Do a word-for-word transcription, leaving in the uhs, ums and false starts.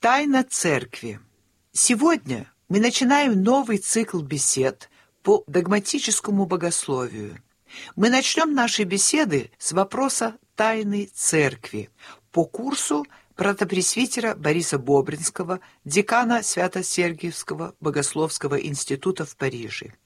Тайна церкви. Сегодня мы начинаем новый цикл бесед по догматическому богословию. Мы начнем наши беседы с вопроса тайны церкви по курсу протопресвитера Бориса Бобринского, декана Свято-Сергиевского богословского института в Париже.